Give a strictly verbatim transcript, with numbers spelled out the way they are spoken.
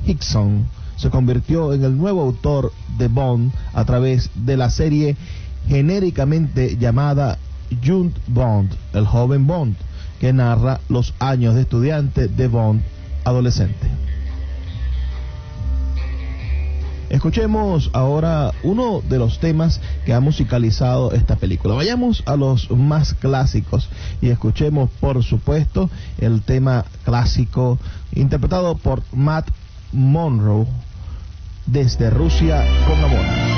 Hickson se convirtió en el nuevo autor de Bond a través de la serie genéricamente llamada Young Bond, el joven Bond, que narra los años de estudiante de Bond adolescente. Escuchemos ahora uno de los temas que ha musicalizado esta película. Vayamos a los más clásicos y escuchemos, por supuesto, el tema clásico interpretado por Matt Monro, Desde Rusia con Amor.